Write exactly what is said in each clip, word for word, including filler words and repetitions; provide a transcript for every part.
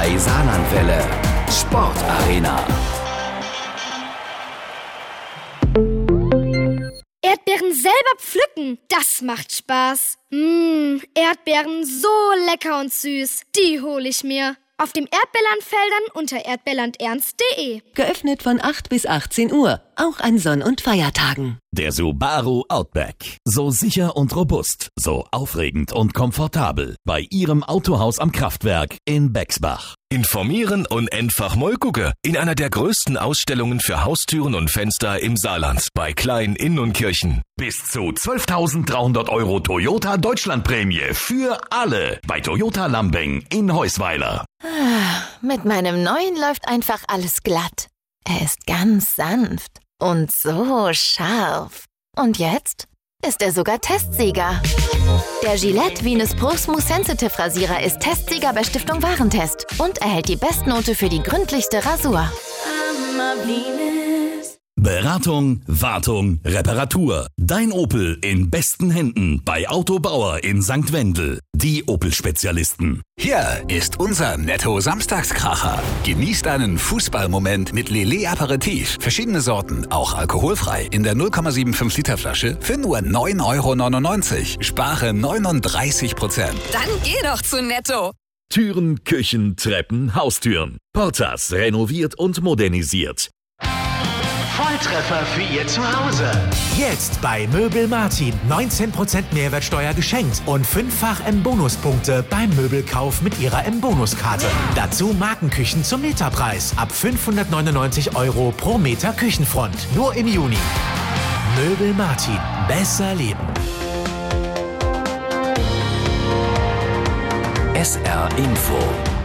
bei Saarlandwelle. Sportarena. Erdbeeren selber pflücken, das macht Spaß. Mmh, Erdbeeren so lecker und süß, die hole ich mir. Auf dem Erdbeerlandfeldern unter erdbeerlandernst punkt de. Geöffnet von acht bis achtzehn Uhr, auch an Sonn- und Feiertagen. Der Subaru Outback. So sicher und robust, so aufregend und komfortabel. Bei Ihrem Autohaus am Kraftwerk in Bexbach. Informieren und einfach mal gucken. In einer der größten Ausstellungen für Haustüren und Fenster im Saarland. Bei Klein Inn und Kirchen. Bis zu zwölftausenddreihundert Euro Toyota Deutschlandprämie für alle. Bei Toyota Lambing in Heusweiler. Mit meinem neuen läuft einfach alles glatt. Er ist ganz sanft und so scharf. Und jetzt ist er sogar Testsieger. Der Gillette Venus Pro Smooth Sensitive Rasierer ist Testsieger bei Stiftung Warentest und erhält die Bestnote für die gründlichste Rasur. Beratung, Wartung, Reparatur. Dein Opel in besten Händen bei Autobauer in Sankt Wendel. Die Opel-Spezialisten. Hier ist unser Netto-Samstagskracher. Genießt einen Fußballmoment mit Lillet Aperitif. Verschiedene Sorten, auch alkoholfrei. In der null Komma fünfundsiebzig Liter Flasche für nur neun Euro neunundneunzig. Spare neununddreißig Prozent. Dann geh doch zu Netto. Türen, Küchen, Treppen, Haustüren. Portas renoviert und modernisiert. Volltreffer für Ihr Zuhause. Jetzt bei Möbel Martin neunzehn Prozent Mehrwertsteuer geschenkt und fünffach M-Bonuspunkte beim Möbelkauf mit Ihrer M-Bonuskarte. Dazu Markenküchen zum Meterpreis ab fünfhundertneunundneunzig Euro pro Meter Küchenfront. Nur im Juni. Möbel Martin. Besser leben. S R Info.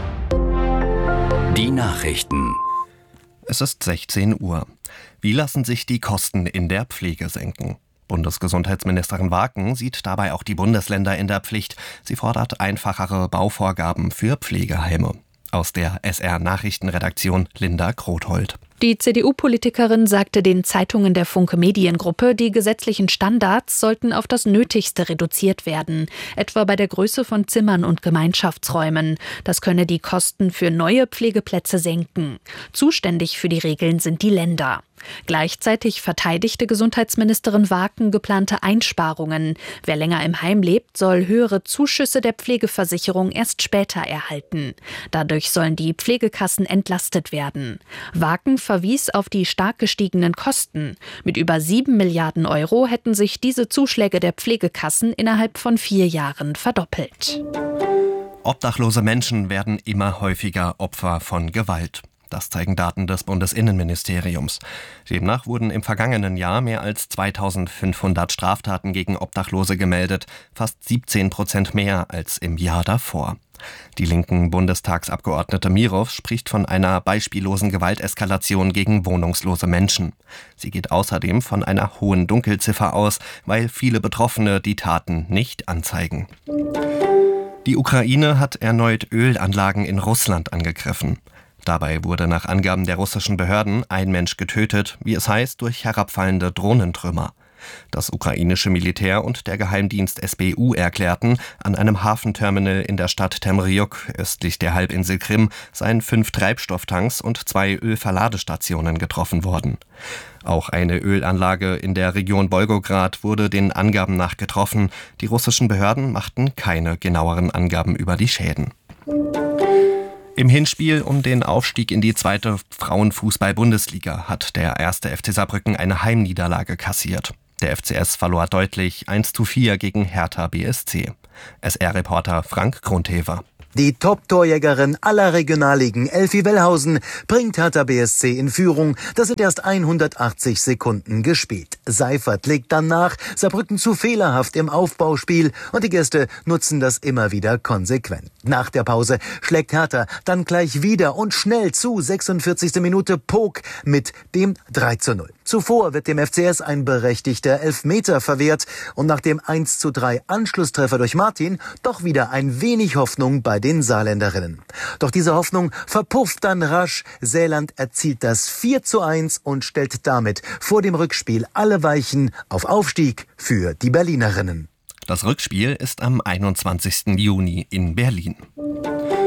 Die Nachrichten. Es ist sechzehn Uhr. Wie lassen sich die Kosten in der Pflege senken? Bundesgesundheitsministerin Waken sieht dabei auch die Bundesländer in der Pflicht. Sie fordert einfachere Bauvorgaben für Pflegeheime. Aus der S R-Nachrichtenredaktion Linda Krothold. Die C D U-Politikerin sagte den Zeitungen der Funke Mediengruppe, die gesetzlichen Standards sollten auf das Nötigste reduziert werden, etwa bei der Größe von Zimmern und Gemeinschaftsräumen. Das könne die Kosten für neue Pflegeplätze senken. Zuständig für die Regeln sind die Länder. Gleichzeitig verteidigte Gesundheitsministerin Waken geplante Einsparungen. Wer länger im Heim lebt, soll höhere Zuschüsse der Pflegeversicherung erst später erhalten. Dadurch sollen die Pflegekassen entlastet werden. Waken verwies auf die stark gestiegenen Kosten. Mit über sieben Milliarden Euro hätten sich diese Zuschläge der Pflegekassen innerhalb von vier Jahren verdoppelt. Obdachlose Menschen werden immer häufiger Opfer von Gewalt. Das zeigen Daten des Bundesinnenministeriums. Demnach wurden im vergangenen Jahr mehr als zweitausendfünfhundert Straftaten gegen Obdachlose gemeldet, fast siebzehn Prozent mehr als im Jahr davor. Die linken Bundestagsabgeordnete Mirow spricht von einer beispiellosen Gewalteskalation gegen wohnungslose Menschen. Sie geht außerdem von einer hohen Dunkelziffer aus, weil viele Betroffene die Taten nicht anzeigen. Die Ukraine hat erneut Ölanlagen in Russland angegriffen. Dabei wurde nach Angaben der russischen Behörden ein Mensch getötet, wie es heißt, durch herabfallende Drohnentrümmer. Das ukrainische Militär und der Geheimdienst S B U erklärten, an einem Hafenterminal in der Stadt Temriuk, östlich der Halbinsel Krim, seien fünf Treibstofftanks und zwei Ölverladestationen getroffen worden. Auch eine Ölanlage in der Region Wolgograd wurde den Angaben nach getroffen. Die russischen Behörden machten keine genaueren Angaben über die Schäden. Im Hinspiel um den Aufstieg in die zweite Frauenfußball-Bundesliga hat der erste F C Saarbrücken eine Heimniederlage kassiert. Der F C S verlor deutlich eins zu vier gegen Hertha B S C. S R-Reporter Frank Grundhever. Die Top-Torjägerin aller Regionalligen, Elfie Wellhausen, bringt Hertha B S C in Führung. Das sind erst hundertachtzig Sekunden gespielt. Seifert legt dann nach, Saarbrücken zu fehlerhaft im Aufbauspiel und die Gäste nutzen das immer wieder konsequent. Nach der Pause schlägt Hertha dann gleich wieder und schnell zu, sechsundvierzigste Minute Pog mit dem drei zu null. Zuvor wird dem F C S ein berechtigter Elfmeter verwehrt und nach dem eins zu drei Anschlusstreffer durch Martin doch wieder ein wenig Hoffnung bei den Saarländerinnen. Doch diese Hoffnung verpufft dann rasch. Säland erzielt das vier zu eins und stellt damit vor dem Rückspiel alle Weichen auf Aufstieg für die Berlinerinnen. Das Rückspiel ist am einundzwanzigsten Juni in Berlin.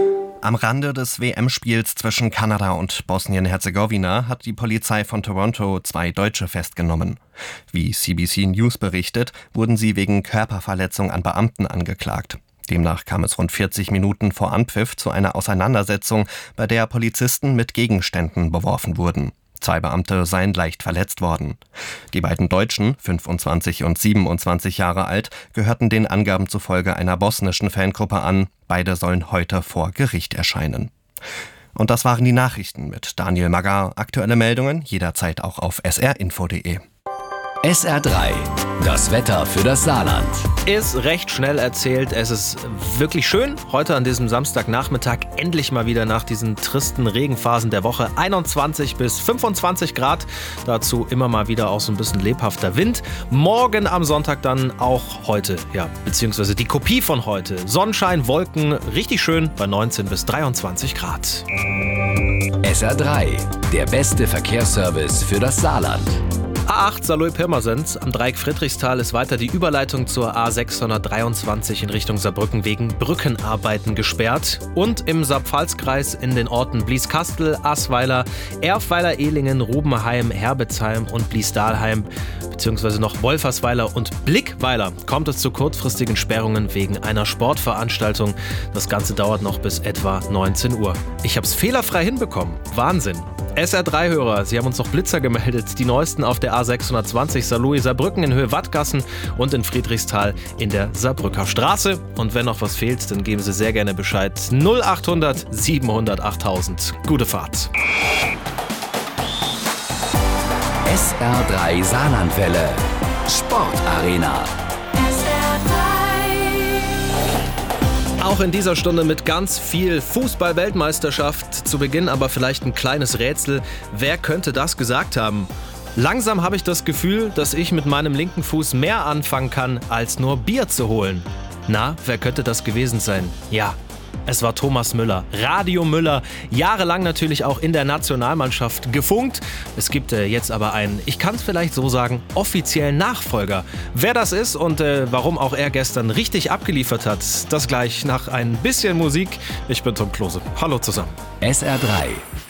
Am Rande des W M-Spiels zwischen Kanada und Bosnien-Herzegowina hat die Polizei von Toronto zwei Deutsche festgenommen. Wie C B C News berichtet, wurden sie wegen Körperverletzung an Beamten angeklagt. Demnach kam es rund vierzig Minuten vor Anpfiff zu einer Auseinandersetzung, bei der Polizisten mit Gegenständen beworfen wurden. Zwei Beamte seien leicht verletzt worden. Die beiden Deutschen, fünfundzwanzig und siebenundzwanzig Jahre alt, gehörten den Angaben zufolge einer bosnischen Fangruppe an. Beide sollen heute vor Gericht erscheinen. Und das waren die Nachrichten mit Daniel Magar. Aktuelle Meldungen jederzeit auch auf s r info punkt d e. S R drei, das Wetter für das Saarland. Ist recht schnell erzählt. Es ist wirklich schön. Heute an diesem Samstagnachmittag endlich mal wieder nach diesen tristen Regenphasen der Woche. einundzwanzig bis fünfundzwanzig Grad. Dazu immer mal wieder auch so ein bisschen lebhafter Wind. Morgen am Sonntag dann auch heute, ja, beziehungsweise die Kopie von heute. Sonnenschein, Wolken, richtig schön bei neunzehn bis dreiundzwanzig Grad. S R drei, der beste Verkehrsservice für das Saarland. A acht Saarlouis-Pirmasens am Dreieck Friedrichsthal ist weiter die Überleitung zur A sechshundertdreiundzwanzig in Richtung Saarbrücken wegen Brückenarbeiten gesperrt. Und im Saar-Pfalz-Kreis in den Orten Blieskastel, Aßweiler, Erfweiler, Ehlingen, Rubenheim, Herbitzheim und Bliesdahlheim beziehungsweise noch Wolfersweiler und Blickweiler kommt es zu kurzfristigen Sperrungen wegen einer Sportveranstaltung. Das Ganze dauert noch bis etwa neunzehn Uhr. Ich hab's fehlerfrei hinbekommen. Wahnsinn. S R drei Hörer, Sie haben uns noch Blitzer gemeldet. Die neuesten auf der A sechshundertzwanzig Saarlouis-Saarbrücken in Höhe Wattgassen und in Friedrichsthal in der Saarbrücker Straße. Und wenn noch was fehlt, dann geben Sie sehr gerne Bescheid. null achthundert siebenhundert achttausend. Gute Fahrt. S R drei Saarlandwelle. Sportarena. Auch in dieser Stunde mit ganz viel Fußball-Weltmeisterschaft. Zu Beginn aber vielleicht ein kleines Rätsel. Wer könnte das gesagt haben? Langsam habe ich das Gefühl, dass ich mit meinem linken Fuß mehr anfangen kann, als nur Bier zu holen. Na, wer könnte das gewesen sein? Ja, es war Thomas Müller, Radio Müller, jahrelang natürlich auch in der Nationalmannschaft gefunkt. Es gibt äh, jetzt aber einen, ich kann es vielleicht so sagen, offiziellen Nachfolger. Wer das ist und äh, warum auch er gestern richtig abgeliefert hat, das gleich nach ein bisschen Musik. Ich bin Tom Klose. Hallo zusammen. S R drei,